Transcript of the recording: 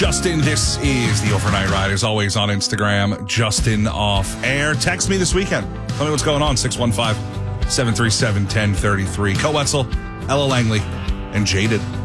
Justin, this is the Overnight Ride, as always on Instagram, Justin Off Air. Text me this weekend. Tell me what's going on, 615-737-1033. Co Wetzel, Ella Langley, and Jaded.